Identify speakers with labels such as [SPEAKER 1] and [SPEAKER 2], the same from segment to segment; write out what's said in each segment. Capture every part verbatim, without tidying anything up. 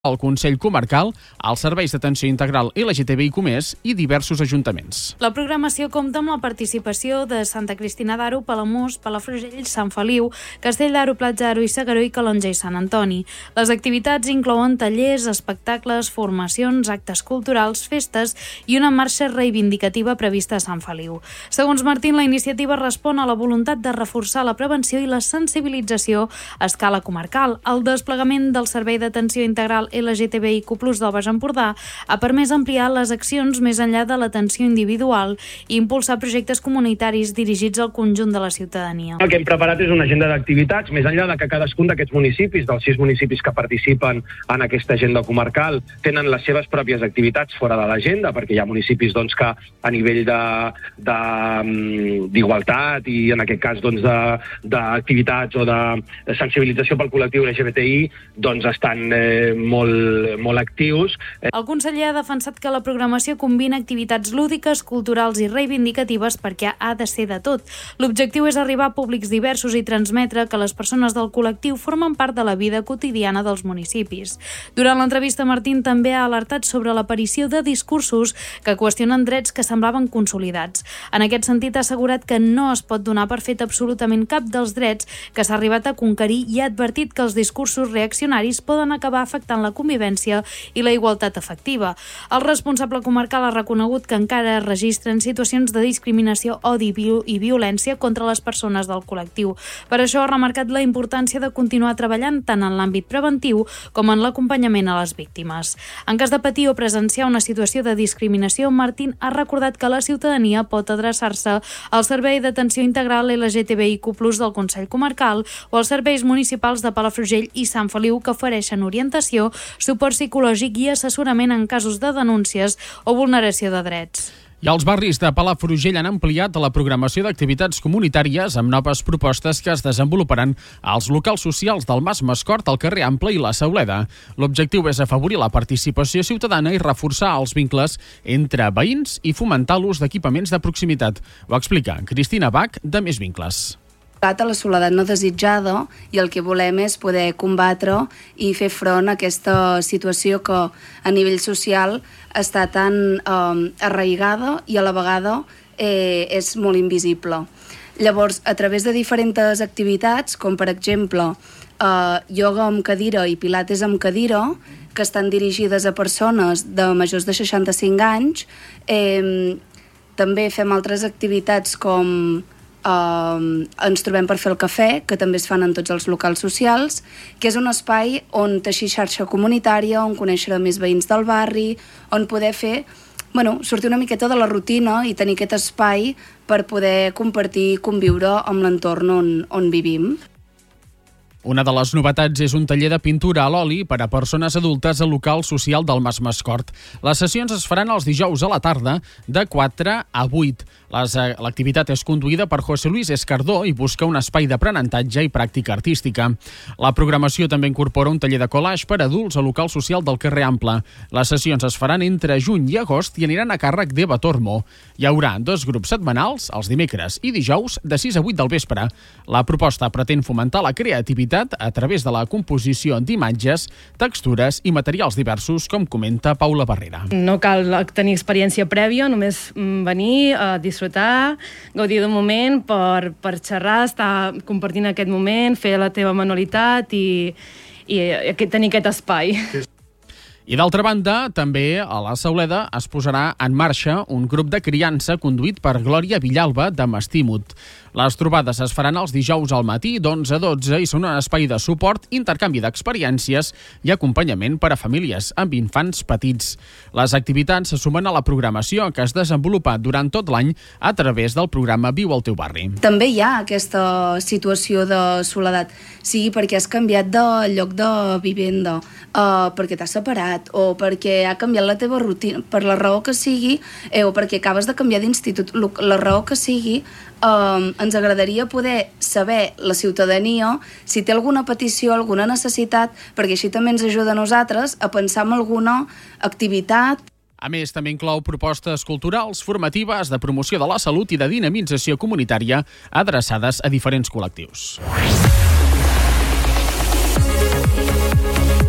[SPEAKER 1] el Consell Comarcal, els serveis d'atenció integral L G T B I Q més i diversos ajuntaments.
[SPEAKER 2] La programació compta amb la participació de Santa Cristina d'Aro, Palamós, Palafrugell, Sant Feliu, Castell d'Aro, Platja d'Aro i S'Garó i Calonge i Sant Antoni. Les activitats inclouen tallers, espectacles, formacions, actes culturals, festes i una marxa reivindicativa prevista a Sant Feliu. Segons Martín, la iniciativa respon a la voluntat de reforçar la prevenció i la sensibilització a escala comarcal. El desplegament del Servei d'Atenció Integral L G T B I Q plus del Baix Empordà ha permès ampliar les accions més enllà de l'atenció individual i impulsar projectes comunitaris dirigits al conjunt de la ciutadania.
[SPEAKER 3] El que hem preparat és una agenda d'activitats, més enllà de que cadascun d'aquests municipis, dels sis municipis que participen en aquesta agenda comarcal, tenen les seves pròpies activitats fora de l'agenda, perquè hi ha municipis doncs, que a nivell de, de, d'igualtat i en aquest cas doncs, de, d'activitats o de sensibilització pel col·lectiu L G B T I doncs, estan eh, molt Molt, molt actius.
[SPEAKER 2] El conseller ha defensat que la programació combina activitats lúdiques, culturals i reivindicatives perquè ha de ser de tot. L'objectiu és arribar a públics diversos i transmetre que les persones del col·lectiu formen part de la vida quotidiana dels municipis. Durant l'entrevista, Martín també ha alertat sobre l'aparició de discursos que qüestionen drets que semblaven consolidats. En aquest sentit, ha assegurat que no es pot donar per fet absolutament cap dels drets que s'ha arribat a conquerir i ha advertit que els discursos reaccionaris poden acabar afectant la convivència i la igualtat efectiva. El responsable comarcal ha reconegut que encara es registren situacions de discriminació, odi i violència contra les persones del col·lectiu. Per això ha remarcat la importància de continuar treballant tant en l'àmbit preventiu com en l'acompanyament a les víctimes. En cas de patir o presenciar una situació de discriminació, Martín ha recordat que la ciutadania pot adreçar-se al Servei d'Atenció Integral L G T B I Q plus del Consell Comarcal o als serveis municipals de Palafrugell i Sant Feliu que ofereixen orientació, suport psicològic i assessorament en casos de denúncies o vulneració de drets.
[SPEAKER 1] I els barris de Palafrugell han ampliat la programació d'activitats comunitàries amb noves propostes que es desenvoluparan als locals socials del Mas Mascort, al carrer Ample i la Sauleda. L'objectiu és afavorir la participació ciutadana i reforçar els vincles entre veïns i fomentar l'ús d'equipaments de proximitat. Ho explica Cristina Bach, de Més Vincles.
[SPEAKER 4] A la soledat no desitjada i el que volem és poder combatre i fer front a aquesta situació que a nivell social està tan eh, arraigada i a la vegada eh, és molt invisible. Llavors, a través de diferents activitats, com per exemple eh, ioga amb cadira i pilates amb cadira, que estan dirigides a persones de majors de seixanta-cinc anys, eh, també fem altres activitats com Uh, ens trobem per fer el cafè, que també es fan en tots els locals socials, que és un espai on teixir xarxa comunitària, on conèixer més veïns del barri, on poder fer, bueno, sortir una miqueta de la rutina i tenir aquest espai per poder compartir i conviure amb l'entorn on, on vivim.
[SPEAKER 1] Una de les novetats és un taller de pintura a l'oli per a persones adultes al local social del Mas Mascort. Les sessions es faran els dijous a la tarda de quatre a vuit. Les, eh, l'activitat és conduïda per José Luis Escardó i busca un espai d'aprenentatge i pràctica artística. La programació també incorpora un taller de collage per adults al local social del carrer Ample. Les sessions es faran entre juny i agost i aniran a càrrec d'Eva Tormo. Hi haurà dos grups setmanals, els dimecres i dijous, de sis a vuit del vespre. La proposta pretén fomentar la creativitat a través de la composició d'imatges, textures i materials diversos, com comenta Paula Barrera.
[SPEAKER 5] No cal tenir experiència prèvia, només venir a disfrutar, gaudir d'un moment per, per xerrar, estar compartint aquest moment, fer la teva manualitat i, i tenir aquest espai.
[SPEAKER 1] I d'altra banda, també a la Sauleda es posarà en marxa un grup de criança conduït per Glòria Villalba de Mastímut. Les trobades es faran els dijous al matí d'onze a dotze i són un espai de suport, intercanvi d'experiències i acompanyament per a famílies amb infants petits. Les activitats se sumen a la programació que es desenvolupa durant tot l'any a través del programa Viu al teu barri.
[SPEAKER 4] També hi ha aquesta situació de soledat, sigui perquè has canviat de lloc de vivenda, uh, perquè t'has separat o perquè ha canviat la teva rutina, per la raó que sigui, eh, o perquè acabes de canviar d'institut, la raó que sigui, Um, ens agradaria poder saber la ciutadania si té alguna petició, alguna necessitat, perquè així també ens ajuda a nosaltres a pensar en alguna activitat.
[SPEAKER 1] A més, també inclou propostes culturals, formatives, de promoció de la salut i de dinamització comunitària adreçades a diferents col·lectius.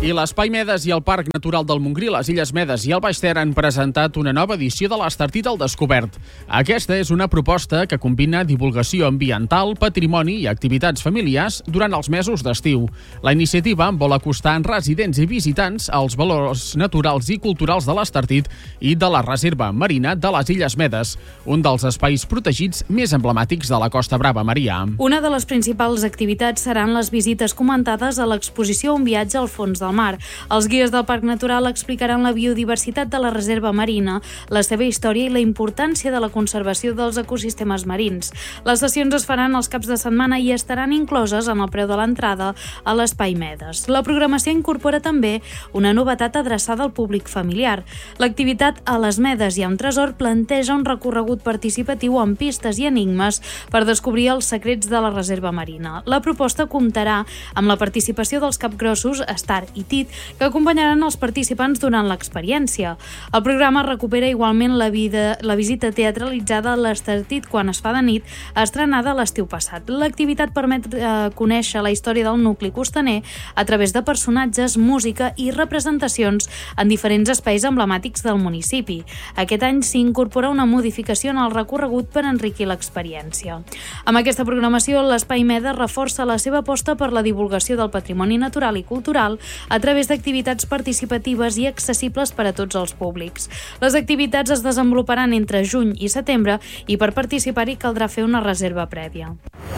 [SPEAKER 1] I l'Espai Medes i el Parc Natural del Montgrí, les Illes Medes i el Baix Ter han presentat una nova edició de l'Estartit al Descobert. Aquesta és una proposta que combina divulgació ambiental, patrimoni i activitats familiars durant els mesos d'estiu. La iniciativa vol acostar residents i visitants als valors naturals i culturals de l'Estartit i de la Reserva Marina de les Illes Medes, un dels espais protegits més emblemàtics de la Costa Brava, Maria.
[SPEAKER 2] Una de les principals activitats seran les visites comentades a l'exposició Un viatge al fons del mar. Els guies del Parc Natural explicaran la biodiversitat de la Reserva Marina, la seva història i la importància de la conservació dels ecosistemes marins. Les sessions es faran els caps de setmana i estaran incloses en el preu de l'entrada a l'Espai Medes. La programació incorpora també una novetat adreçada al públic familiar. L'activitat a les Medes i a un tresor planteja un recorregut participatiu amb pistes i enigmes per descobrir els secrets de la Reserva Marina. La proposta comptarà amb la participació dels capgrossos Star i Tit, que acompanyaran els participants durant l'experiència. El programa recupera igualment la, vida, la visita teatralitzada a l'Estartit quan es fa de nit, estrenada l'estiu passat. L'activitat permet eh, conèixer la història del nucli costaner a través de personatges, música i representacions en diferents espais emblemàtics del municipi. Aquest any s'incorpora una modificació en el recorregut per enriquir l'experiència. Amb aquesta programació, l'Espai Medes reforça la seva aposta per la divulgació del patrimoni natural i cultural a través d'activitats participatives i accessibles per a tots els públics. Les activitats es desenvoluparan entre juny i setembre i per participar-hi caldrà fer una reserva prèvia.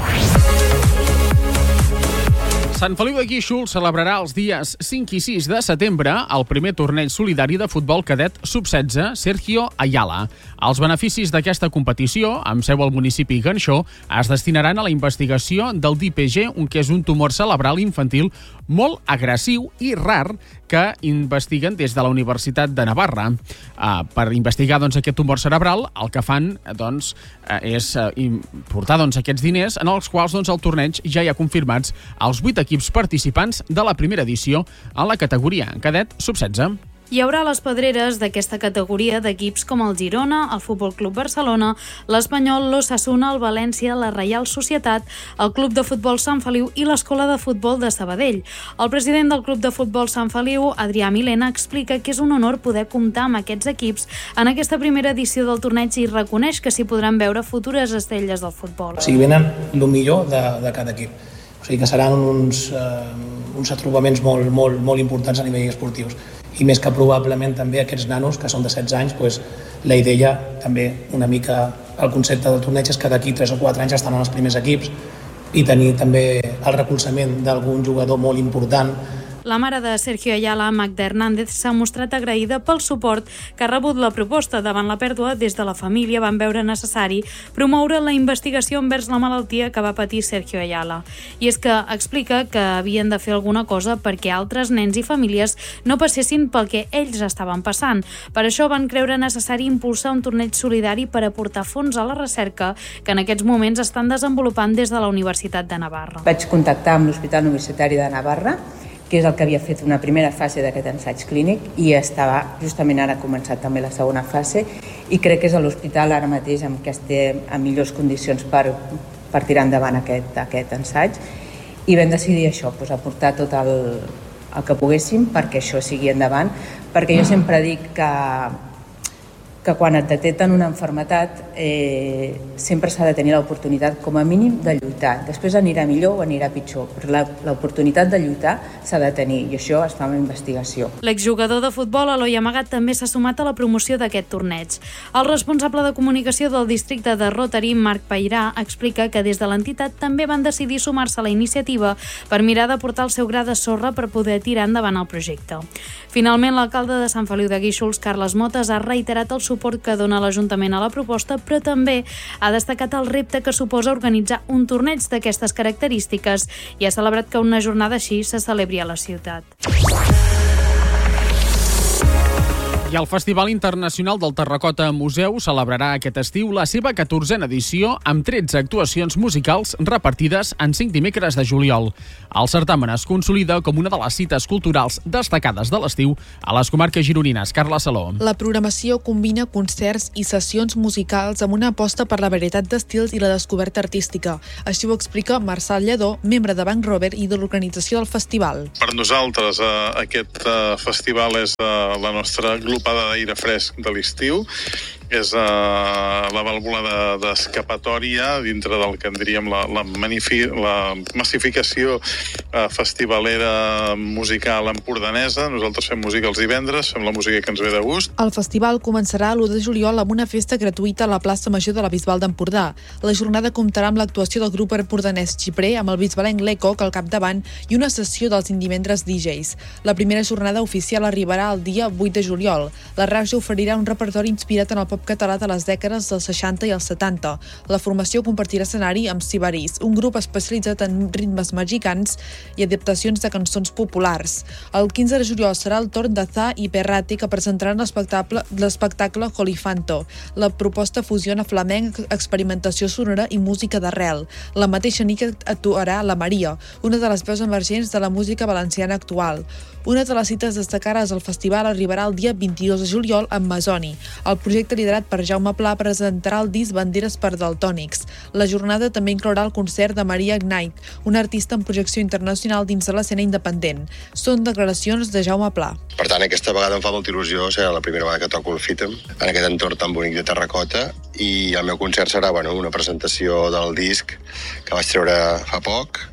[SPEAKER 1] Sant Feliu de Guíxols celebrarà els dies cinc i sis de setembre el primer torneig solidari de futbol cadet sub setze Sergio Ayala. Els beneficis d'aquesta competició, amb seu al municipi Ganxó, es destinaran a la investigació del D I P G, un que és un tumor cerebral infantil molt agressiu i rar que investiguen des de la Universitat de Navarra. Uh, per investigar doncs, aquest tumor cerebral, el que fan doncs, uh, és uh, portar doncs, aquests diners en els quals doncs, el torneig ja hi ha confirmats els vuit equips participants de la primera edició en la categoria cadet sub setze.
[SPEAKER 2] Hi haurà les pedreres d'aquesta categoria d'equips com el Girona, el Futbol Club Barcelona, l'Espanyol, l'Osasuna, el València, la Reial Societat, el Club de Futbol Sant Feliu i l'Escola de Futbol de Sabadell. El president del Club de Futbol Sant Feliu, Adrià Milena, explica que és un honor poder comptar amb aquests equips en aquesta primera edició del torneig i reconeix que s'hi podran veure futures estrelles del futbol.
[SPEAKER 6] O sigui, venen el millor de, de cada equip. O sigui que seran uns, eh, uns atrobaments molt, molt, molt importants a nivell esportius. I més que probablement també aquests nanos, que són de setze anys, doncs, la idea també una mica, el concepte del torneig és que d'aquí tres o quatre anys estan en els primers equips i tenir també el recolzament d'algun jugador molt important.
[SPEAKER 2] La mare de Sergio Ayala, Magda Hernández, s'ha mostrat agraïda pel suport que ha rebut la proposta. Davant la pèrdua, des de la família van veure necessari promoure la investigació envers la malaltia que va patir Sergio Ayala. I és que explica que havien de fer alguna cosa perquè altres nens i famílies no passessin pel que ells estaven passant. Per això van creure necessari impulsar un torneig solidari per aportar fons a la recerca que en aquests moments estan desenvolupant des de la Universitat de Navarra.
[SPEAKER 7] Vaig contactar amb l'Hospital Universitari de Navarra, que és el que havia fet una primera fase d'aquest ensaig clínic i estava justament ara començat també la segona fase i crec que és a l'hospital ara mateix amb què estem en millors condicions per, per tirar endavant aquest, aquest ensaig i vam decidir això, doncs, aportar tot el, el que poguéssim perquè això sigui endavant, perquè jo sempre dic que que quan et detecten una malaltia eh, sempre s'ha de tenir l'oportunitat com a mínim de lluitar. Després anirà millor o anirà pitjor, però l'oportunitat de lluitar s'ha de tenir i això es fa amb investigació.
[SPEAKER 2] L'exjugador de futbol Eloi Amagat també s'ha sumat a la promoció d'aquest torneig. El responsable de comunicació del districte de Rotary, Marc Pairà, explica que des de l'entitat també van decidir sumar-se a la iniciativa per mirar de portar el seu gra de sorra per poder tirar endavant el projecte. Finalment, l'alcalde de Sant Feliu de Guíxols, Carles Motes, ha reiterat el suport que dona l'Ajuntament a la proposta, però també ha destacat el repte que suposa organitzar un torneig d'aquestes característiques i ha celebrat que una jornada així se celebri a la ciutat.
[SPEAKER 1] I I el Festival Internacional del Terracota Museu celebrarà aquest estiu la seva catorzena edició amb tretze actuacions musicals repartides en cinc dimecres de juliol. El certamen es consolida com una de les cites culturals destacades de l'estiu a les comarques gironines. Carla Saló.
[SPEAKER 8] La programació combina concerts i sessions musicals amb una aposta per la varietat d'estils i la descoberta artística. Així ho explica Marçal Lledó, membre de Banc Robert i de l'organització del festival.
[SPEAKER 9] Per nosaltres eh, aquest eh, festival és eh, la nostra glopada d'aire fresc de l'estiu. És eh, la vàlvula d'escapatòria de, dintre del que en diríem la, la, manifi, la massificació eh, festivalera musical empordanesa. Nosaltres fem música els divendres, fem la música que ens ve de gust.
[SPEAKER 8] El festival començarà l'u de juliol amb una festa gratuïta a la plaça Major de la Bisbal d'Empordà. La jornada comptarà amb l'actuació del grup empordanès Xiprer, amb el bisbalenc Lecoq al capdavant i una sessió dels indivendres D Js. La primera jornada oficial arribarà el dia vuit de juliol. La Raja oferirà un repertori inspirat en el pop català de les dècades dels seixanta i els setanta. La formació compartirà escenari amb Sibarís, un grup especialitzat en ritmes mexicans i adaptacions de cançons populars. El quinze de juliol serà el torn de Za i Perrati, que presentaran l'espectacle Colifanto. La proposta fusiona flamenc, experimentació sonora i música d'arrel. La mateixa nit actuarà la Maria, una de les veus emergents de la música valenciana actual. Una de les cites destacades al festival arribarà el dia vint-i-dos de juliol amb Masoni. El projecte liderat per Jaume Pla presentarà el disc Banderes per Daltònics. La jornada també inclourà el concert de Maria Knight, una artista en projecció internacional dins de l'escena independent. Són declaracions de Jaume Pla.
[SPEAKER 10] Per tant, aquesta vegada em fa molta il·lusió, serà la primera vegada que toco el FITEM en aquest entorn tan bonic de Terracota, i el meu concert serà bueno, una presentació del disc que vaig treure fa poc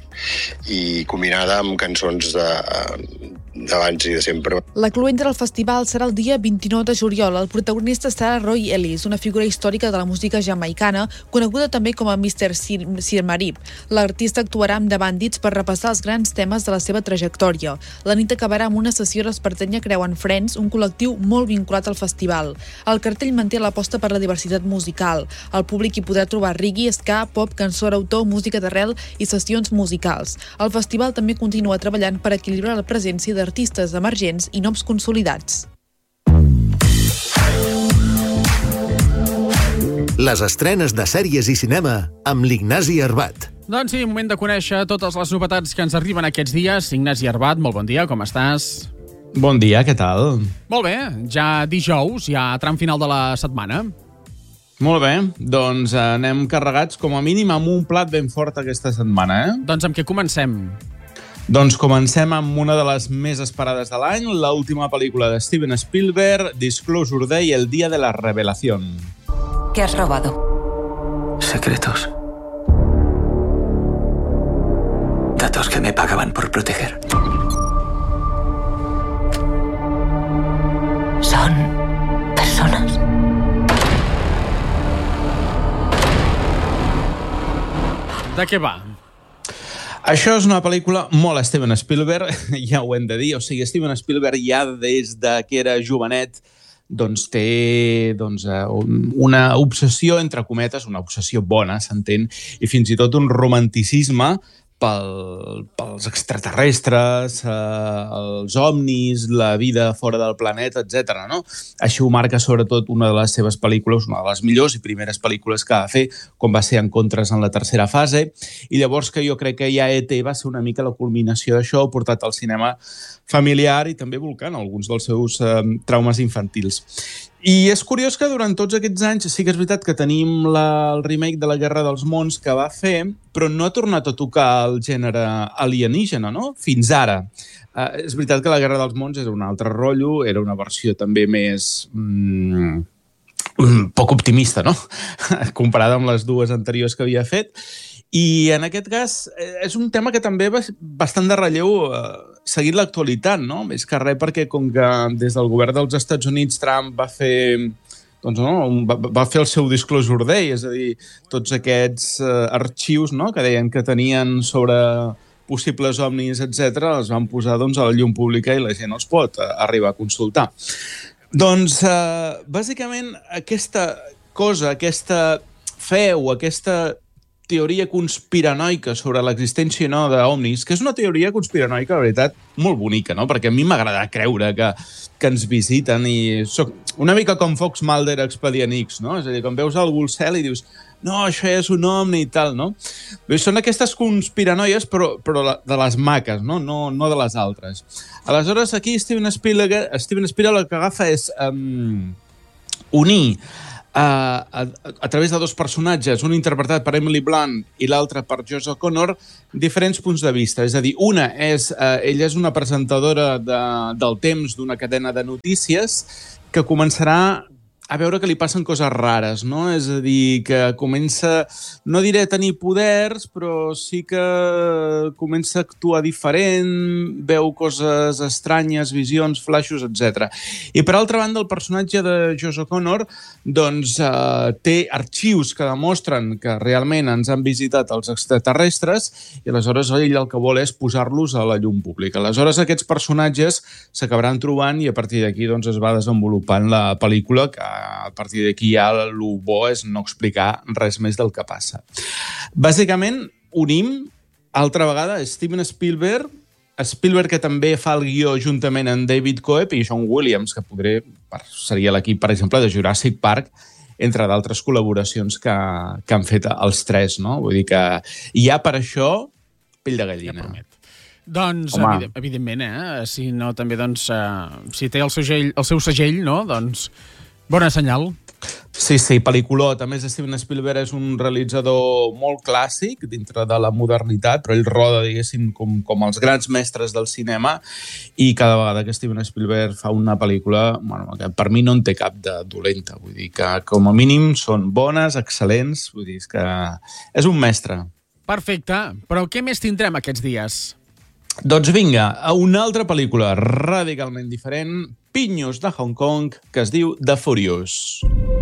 [SPEAKER 10] i combinada amb cançons de, d'abans i de sempre.
[SPEAKER 8] La cloenda del festival serà el dia vint-i-nou de juliol. El protagonista serà Roy Ellis, una figura històrica de la música jamaicana, coneguda també com a mister Sir, Sir Marib. L'artista actuarà amb The Bandits per repassar els grans temes de la seva trajectòria. La nit acabarà amb una sessió d'Espartenya Creuen Friends, un col·lectiu molt vinculat al festival. El cartell manté l'aposta per la diversitat musical. El públic hi podrà trobar reggae, ska, pop, cançó d'autor, música d'arrel i sessions musicals. El festival també continua treballant per equilibrar la presència d'artistes emergents i noms consolidats.
[SPEAKER 11] Les estrenes de sèries i cinema amb l'Ignasi Arbat.
[SPEAKER 1] Doncs sí, moment de conèixer totes les novetats que ens arriben aquests dies. Ignasi Arbat, molt bon dia, com estàs?
[SPEAKER 12] Bon dia, què tal?
[SPEAKER 1] Molt bé, ja dijous, ja tram final de la setmana.
[SPEAKER 12] Molt bé, doncs anem carregats com a mínim amb un plat ben fort aquesta setmana, eh?
[SPEAKER 1] Doncs amb què comencem?
[SPEAKER 12] Doncs comencem amb una de les més esperades de l'any, l'última pel·lícula de Steven Spielberg, Disclosure Day, el día de la revelación.
[SPEAKER 13] ¿Qué has robado?
[SPEAKER 14] Secretos. Datos que me pagaban por proteger.
[SPEAKER 13] ¿Son personas?
[SPEAKER 1] De què va?
[SPEAKER 12] Això és una pel·lícula molt Steven Spielberg, ja ho hem de dir. O sigui, Steven Spielberg ja des de que era jovenet doncs té doncs, una obsessió, entre cometes, una obsessió bona, s'entén, i fins i tot un romanticisme pel, pels extraterrestres, eh, els ovnis, la vida fora del planeta, etcètera. No? Així ho marca sobretot una de les seves pel·lícules, una de les millors i primeres pel·lícules que va fer, com va ser Encontres en la tercera fase, i llavors que jo crec que ja E T va ser una mica la culminació d'això, portat al cinema familiar i també volcant alguns dels seus eh, traumes infantils. I és curiós que durant tots aquests anys sí que és veritat que tenim la, el remake de la Guerra dels Mons que va fer, però no ha tornat a tocar el gènere alienígena, no? Fins ara. Uh, és veritat que la Guerra dels Mons era un altre rotllo, era una versió també més mm, poc optimista, no? Comparada amb les dues anteriors que havia fet. I en aquest cas és un tema que també va bastant de relleu eh, seguint l'actualitat, no? Més que res perquè com que des del govern dels Estats Units Trump va fer, doncs, no, va, va fer el seu Disclosure Day, és a dir, tots aquests eh, arxius, no, que deien que tenien sobre possibles ovnis, etcètera, els van posar doncs, a la llum pública i la gent els pot eh, arribar a consultar. Doncs, eh, bàsicament, aquesta cosa, aquesta fe o aquesta teoria conspiranoica sobre l'existència o no d'ovnis, que és una teoria conspiranoica, la veritat, molt bonica, no? Perquè a mi m'agrada creure que, que ens visiten i soc una mica com Fox Mulder a Expedient X, no? És a dir, quan veus algú al cel i dius no, això és un ovni i tal, no? Bé, són aquestes conspiranoies, però, però de les maques, no? No, no de les altres. Aleshores, aquí Steven Spielberg, Steven Spielberg el que agafa és um, unir A, a, a través de dos personatges, un interpretat per Emily Blunt i l'altre per Josh O'Connor, diferents punts de vista. És a dir, una és, eh, ella és una presentadora de, del temps d'una cadena de notícies que començarà a veure que li passen coses rares, no? És a dir, que comença, no diré tenir poders, però sí que comença a actuar diferent, veu coses estranyes, visions, flaixos, etcètera. I per altra banda, el personatge de Josh O'Connor doncs, eh, té arxius que demostren que realment ens han visitat els extraterrestres i aleshores ell el que vol és posar-los a la llum pública. Aleshores aquests personatges s'acabaran trobant i a partir d'aquí doncs, es va desenvolupant la pel·lícula que a partir d'aquí ja el bo és no explicar res més del que passa. Bàsicament, unim, altra vegada, Steven Spielberg, Spielberg que també fa el guió juntament amb David Coeb i John Williams, que podré, seria l'equip, per exemple, de Jurassic Park, entre d'altres col·laboracions que, que han fet els tres, no? Vull dir que ja per això, pell de gallina. Ja
[SPEAKER 1] doncs, evident, evidentment, eh? Si no, també, doncs, eh, si té el seu segell, el seu segell, no? Doncs, bona senyal.
[SPEAKER 12] Sí, sí, pel·lículot. A més, Steven Spielberg és un realitzador molt clàssic dintre de la modernitat, però ell roda, diguéssim, com, com els grans mestres del cinema i cada vegada que Steven Spielberg fa una pel·lícula, bueno, que per mi no en té cap de dolenta. Vull dir que, com a mínim, són bones, excel·lents. Vull dir que és un mestre.
[SPEAKER 1] Perfecte. Però què més tindrem aquests dies?
[SPEAKER 12] Doncs vinga, a una altra pel·lícula radicalment diferent, Pinyos de Hong Kong, que es diu The Furious.